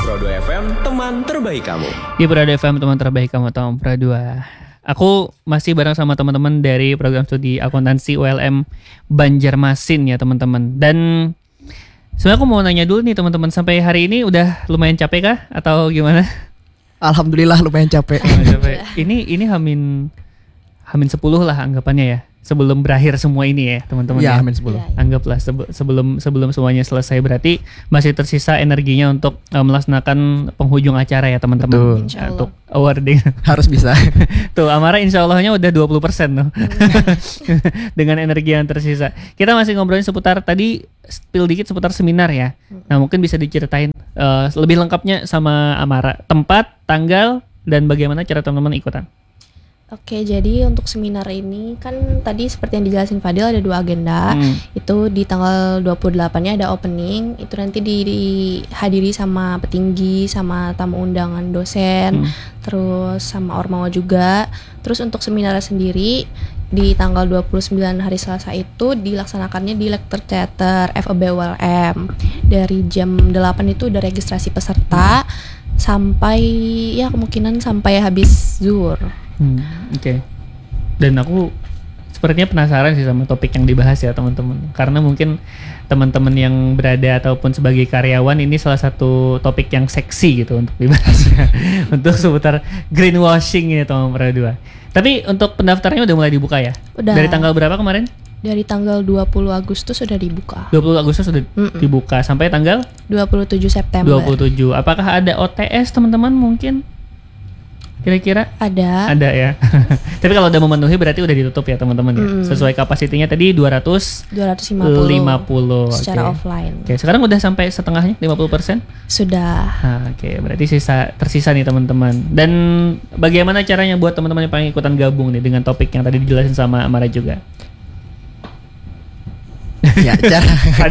Pro 2 FM, teman terbaik kamu. Di Pro 2 FM, teman terbaik kamu, tahun Pro 2. Aku masih bareng sama teman-teman dari program studi akuntansi ULM Banjarmasin ya teman-teman. Dan sebenarnya aku mau nanya dulu nih teman-teman, sampai hari ini udah lumayan capek kah atau gimana? Alhamdulillah lumayan capek. Ini Hamin 10 lah anggapannya ya. Sebelum berakhir semua ini ya teman-teman Ya, ya. Hamin 10. Anggaplah sebelum semuanya selesai, berarti masih tersisa energinya untuk melaksanakan penghujung acara ya teman-teman. Betul. Untuk awarding. Harus bisa. Tuh Amara insya Allahnya udah 20% tuh. Dengan energi yang tersisa. Kita masih ngobrolin seputar tadi, spill dikit seputar seminar ya. Nah mungkin bisa diceritain lebih lengkapnya sama Amara, tempat, tanggal, dan bagaimana cara teman-teman ikutan. Oke, jadi untuk seminar ini kan tadi seperti yang dijelasin Fadil ada 2 agenda. Itu di tanggal 28-nya ada opening, itu nanti dihadiri sama petinggi, sama tamu undangan dosen, terus sama Ormawa juga. Terus untuk seminar sendiri di tanggal 29 hari Selasa itu dilaksanakannya di Lecture Theater FEB ULM. Dari jam 8 itu udah registrasi peserta sampai ya kemungkinan sampai habis zuhur. Oke. Dan aku sepertinya penasaran sih sama topik yang dibahas ya teman-teman. Karena mungkin teman-teman yang berada ataupun sebagai karyawan ini salah satu topik yang seksi gitu untuk dibahas. Untuk seputar greenwashing ini teman-teman Pro 2. Tapi untuk pendaftarannya udah mulai dibuka ya? Udah. Dari tanggal berapa kemarin? Dari tanggal 20 Agustus sudah dibuka. 20 Agustus sudah dibuka sampai tanggal 27 September. 27. Apakah ada OTS teman-teman mungkin? Kira-kira? Ada ya. Tapi kalau udah memenuhi berarti udah ditutup ya teman-teman ya. Sesuai kapasitinya tadi 250 secara offline. Oke, sekarang udah sampai setengahnya 50%? Sudah. Oke, berarti tersisa nih teman-teman. Dan bagaimana caranya buat teman-teman yang pengen ikutan gabung nih dengan topik yang tadi dijelasin sama Amara juga? Ya, cara.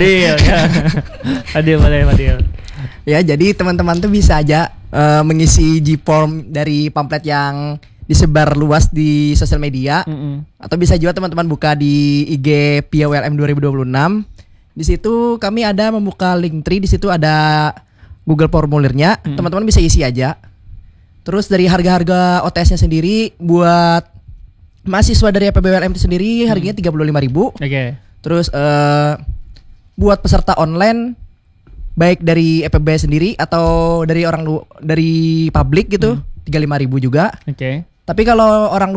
Adil boleh Fadil. Ya, jadi teman-teman tuh bisa aja mengisi G-form dari pamflet yang disebar luas di sosial media. Atau bisa juga teman-teman buka di IG PIAULM 2026. Di situ kami ada membuka link tree, di situ ada Google formulirnya. Teman-teman bisa isi aja. Terus dari harga-harga OTS-nya sendiri buat mahasiswa dari PBWLM itu sendiri harganya 35.000. Oke. Terus buat peserta online baik dari EPB sendiri atau dari dari publik gitu 35.000 juga. Oke. Tapi kalau orang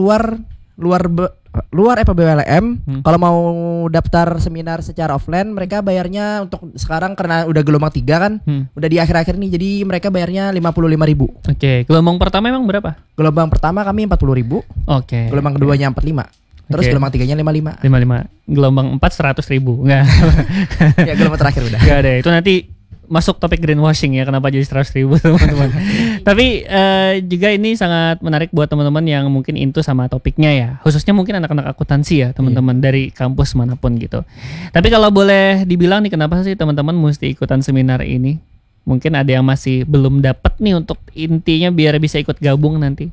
luar EPBWLM kalau mau daftar seminar secara offline mereka bayarnya untuk sekarang karena udah gelombang 3 kan, udah di akhir-akhir nih, jadi mereka bayarnya 55.000. Oke. Gelombang pertama emang berapa? Gelombang pertama kami 40.000. Oke. Gelombang keduanya 45. Terus gelombang 3-nya 55. 55. Gelombang 4 100.000. Enggak. Ya gelombang terakhir udah. Enggak ada. Itu nanti masuk topik greenwashing ya, kenapa jadi 100.000 teman-teman. Tapi juga ini sangat menarik buat teman-teman yang mungkin into sama topiknya ya, khususnya mungkin anak-anak akuntansi ya teman-teman dari kampus manapun gitu. Tapi kalau boleh dibilang nih, kenapa sih teman-teman mesti ikutan seminar ini? Mungkin ada yang masih belum dapat nih untuk intinya biar bisa ikut gabung nanti.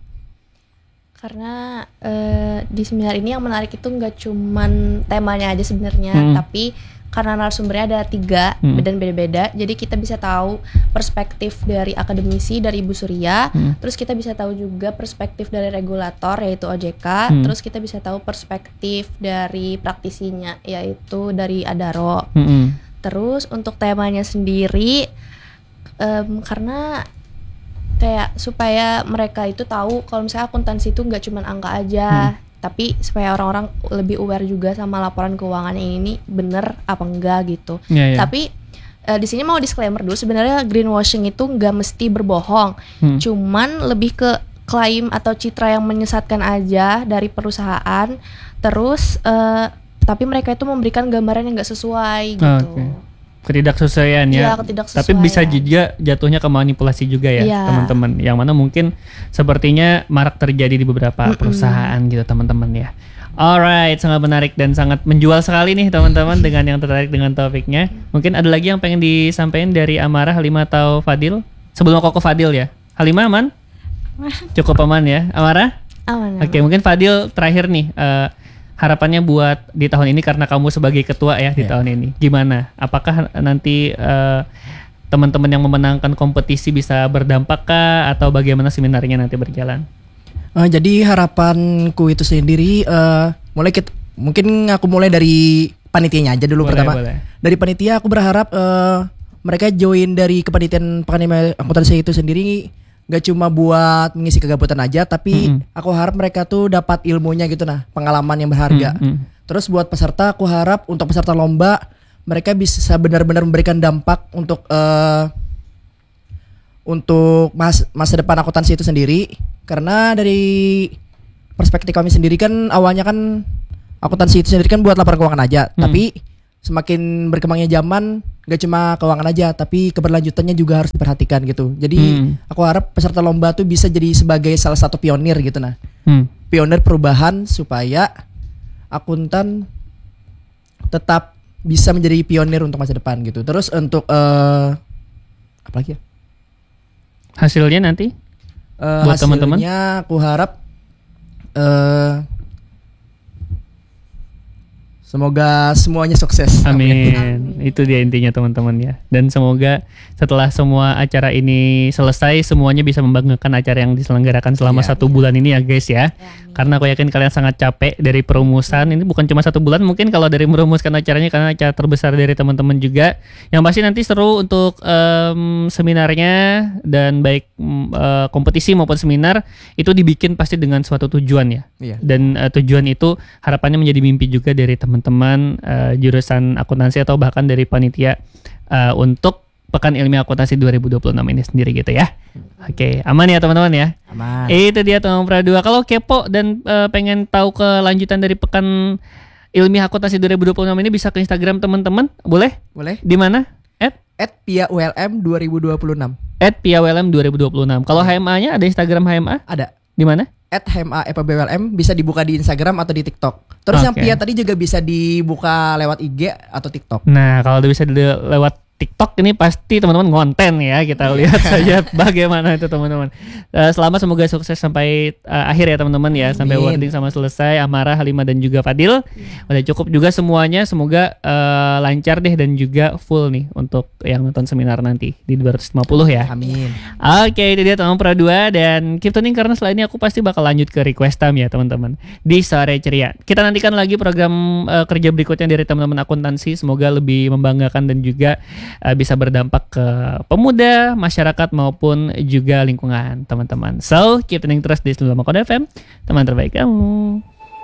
Karena di seminar ini yang menarik itu nggak cuman temanya aja sebenarnya, tapi karena narasumbernya ada 3 dan beda-beda, jadi kita bisa tahu perspektif dari akademisi, dari Ibu Surya, terus kita bisa tahu juga perspektif dari regulator yaitu OJK, terus kita bisa tahu perspektif dari praktisinya yaitu dari Adaro. Terus untuk temanya sendiri karena kayak supaya mereka itu tahu kalau misalnya akuntansi itu nggak cuma angka aja, tapi supaya orang-orang lebih aware juga sama laporan keuangan ini bener apa enggak gitu. Tapi di sini mau disclaimer dulu, sebenarnya greenwashing itu nggak mesti berbohong, cuman lebih ke klaim atau citra yang menyesatkan aja dari perusahaan. Terus tapi mereka itu memberikan gambaran yang nggak sesuai gitu. Ketidaksesuaian ya. Tapi bisa juga jatuhnya ke manipulasi juga ya teman-teman. Yang mana mungkin sepertinya marak terjadi di beberapa perusahaan gitu teman-teman ya. Alright, sangat menarik dan sangat menjual sekali nih teman-teman dengan yang tertarik dengan topiknya. Mungkin ada lagi yang pengen disampaikan dari Amara, Halimah atau Fadil? Sebelum aku ke Fadil ya. Halimah aman? Cukup aman ya. Amara? Aman. Oke, mungkin Fadil terakhir nih. Harapannya buat di tahun ini karena kamu sebagai ketua ya di tahun ini, gimana? Apakah nanti teman-teman yang memenangkan kompetisi bisa berdampak kah atau bagaimana seminarnya nanti berjalan? Jadi harapanku itu sendiri mungkin aku mulai dari panitianya aja dulu. Pertama. Dari panitia aku berharap mereka join dari kepanitiaan Pekan Ilmiah Akuntansi itu sendiri gak cuma buat mengisi kegabutan aja, tapi aku harap mereka tuh dapat ilmunya gitu nah, pengalaman yang berharga. Terus buat peserta, aku harap untuk peserta lomba mereka bisa benar-benar memberikan dampak untuk masa depan akuntansi itu sendiri. Karena dari perspektif kami sendiri kan awalnya kan akuntansi itu sendiri kan buat laporan keuangan aja, tapi semakin berkembangnya zaman gak cuma keuangan aja, tapi keberlanjutannya juga harus diperhatikan gitu. Jadi aku harap peserta lomba tuh bisa jadi sebagai salah satu pionir gitu nah, pionir perubahan supaya akuntan tetap bisa menjadi pionir untuk masa depan gitu. Terus untuk apa lagi ya? Hasilnya nanti buat teman-teman? Hasilnya aku harap semoga semuanya sukses. Amin. Itu dia intinya teman-teman ya. Dan semoga setelah semua acara ini selesai, semuanya bisa membanggakan acara yang diselenggarakan selama 1 bulan ini ya guys ya. Karena aku yakin kalian sangat capek dari perumusan. Ini bukan cuma 1 bulan, mungkin kalau dari merumuskan acaranya, karena acara terbesar dari teman-teman juga. Yang pasti nanti seru untuk seminarnya, dan baik kompetisi maupun seminar itu dibikin pasti dengan suatu tujuan ya. Dan tujuan itu harapannya menjadi mimpi juga dari teman-teman jurusan akuntansi atau bahkan dari panitia untuk Pekan Ilmiah Akuntansi 2026 ini sendiri gitu ya. Oke, aman ya teman-teman ya. Aman. Itu dia teman Pradua. Kalau kepo dan pengen tahu kelanjutan dari Pekan Ilmiah Akuntansi 2026 ini bisa ke Instagram teman-teman, boleh? Boleh. Di mana? @PiaULM 2026. @PiaULM 2026. Kalau HMA-nya ada Instagram HMA? Ada. Di mana? @HMA_EPBWLM, bisa dibuka di Instagram atau di TikTok. Terus yang Pia tadi juga bisa dibuka lewat IG atau TikTok. Nah, kalau bisa lewat TikTok ini pasti teman-teman ngonten ya. Kita lihat saja bagaimana itu teman-teman. Selamat, semoga sukses sampai akhir ya teman-teman ya. Sampai wording sama selesai. Amara, Halimah dan juga Fadil. Udah cukup juga semuanya. Semoga lancar deh dan juga full nih untuk yang nonton seminar nanti di 250 ya. Amin. Oke, itu dia teman Pradua, dan keep tuning karena setelah ini aku pasti bakal lanjut ke request time ya teman-teman di Sore Ceria. Kita nantikan lagi program kerja berikutnya dari teman-teman akuntansi. Semoga lebih membanggakan dan juga bisa berdampak ke pemuda, masyarakat maupun juga lingkungan teman-teman. So, keep tuning terus di 95 FM, teman terbaik kamu.